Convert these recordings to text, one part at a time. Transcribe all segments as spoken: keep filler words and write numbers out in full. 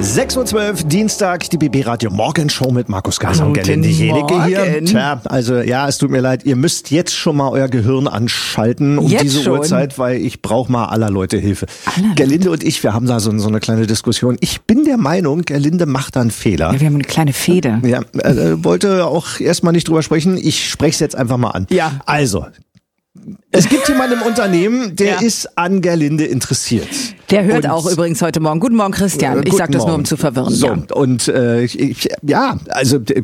sechs Uhr zwölf, Dienstag, die B B Radio Morgenshow mit Markus Geis und Guten Gerlinde Jenicke hier. Morgen. Tja, also ja, es tut mir leid, ihr müsst jetzt schon mal euer Gehirn anschalten um Jetzt diese schon? Uhrzeit, weil ich brauche mal aller Leute Hilfe. Aller Leute. Gerlinde und ich, wir haben da so, so eine kleine Diskussion. Ich bin der Meinung, Gerlinde macht da einen Fehler. Ja, wir haben eine kleine Fehde. Ja, äh, wollte auch erstmal nicht drüber sprechen. Ich spreche es jetzt einfach mal an. Ja. Also, es gibt jemanden im Unternehmen, der Ja. ist an Gerlinde interessiert. Der hört Und- auch übrigens heute Morgen. Guten Morgen, Christian. Äh, Ich sag guten das nur, um Morgen. zu verwirren. So, Ja. und äh, ich, ich, ja, also äh,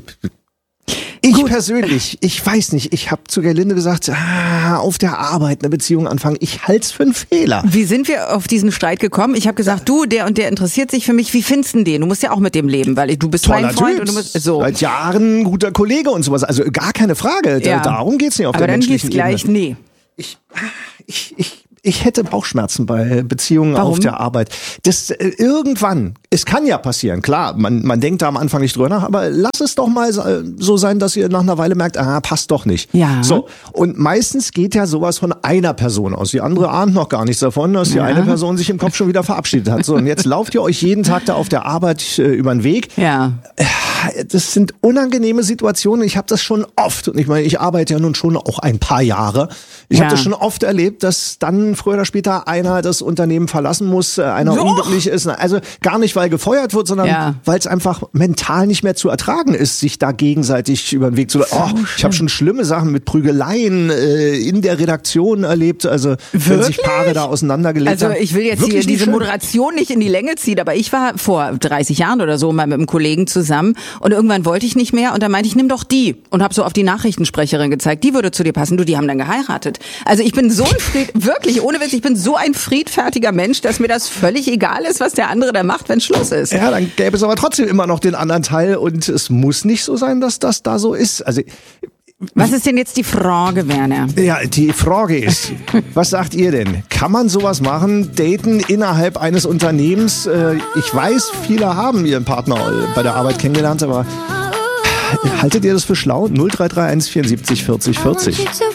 ich persönlich, ich weiß nicht, ich habe zu Gerlinde gesagt, ah, auf der Arbeit eine Beziehung anfangen, ich halt's für einen Fehler. Wie sind wir auf diesen Streit gekommen? Ich habe gesagt, du, der und der interessiert sich für mich. Wie findest du den? Du musst ja auch mit dem leben, weil du bist mein Toller Freund Typ, und du musst so. seit Jahren ein guter Kollege und sowas, also gar keine Frage, Ja. darum geht's nicht auf Aber der dann hieß menschlichen gleich, Ebene. nee. Ich, ich, ich, ich hätte Bauchschmerzen bei Beziehungen Warum? auf der Arbeit. Das äh, irgendwann, es kann ja passieren, klar, man, man denkt da am Anfang nicht drüber nach, aber lass es doch mal so sein, dass ihr nach einer Weile merkt, ah, passt doch nicht. Ja. So, und meistens geht ja sowas von einer Person aus. Die andere ahnt noch gar nichts davon, dass die Ja. eine Person sich im Kopf schon wieder verabschiedet hat. So, und jetzt lauft ihr euch jeden Tag da auf der Arbeit äh, über den Weg. Ja. Das sind unangenehme Situationen. Ich habe das schon oft, und ich meine, ich arbeite ja nun schon auch ein paar Jahre. Ich Ja. habe das schon oft erlebt, dass dann früher oder später einer das Unternehmen verlassen muss, äh, einer So. unglücklich ist. Also gar nicht, weil gefeuert wird, sondern Ja. weil es einfach mental nicht mehr zu ertragen ist, sich da gegenseitig über den Weg zu. Oh, ich habe schon schlimme Sachen mit Prügeleien äh, in der Redaktion erlebt. Also wenn sich Wirklich? Paare da auseinandergelebt Also haben. ich will jetzt Wirklich hier nicht diese schön. Moderation nicht in die Länge ziehen, aber ich war vor dreißig Jahren oder so mal mit einem Kollegen zusammen und irgendwann wollte ich nicht mehr und dann meinte ich, nimm doch die und habe so auf die Nachrichtensprecherin gezeigt, die würde zu dir passen, du, die haben dann geheiratet. Also ich bin so ein Fried, wirklich, ohne Witz, ich bin so ein friedfertiger Mensch, dass mir das völlig egal ist, was der andere da macht, wenn Schluss ist. Ja, dann gäbe es aber trotzdem immer noch den anderen Teil und es muss nicht so sein, dass das da so ist. Also Was ist denn jetzt die Frage, Werner? ja, die Frage ist, was sagt ihr denn? Kann man sowas machen, daten innerhalb eines Unternehmens? Äh, Ich weiß, viele haben ihren Partner bei der Arbeit kennengelernt, aber haltet ihr das für schlau? null drei drei eins vierundsiebzig vierzig vierzig.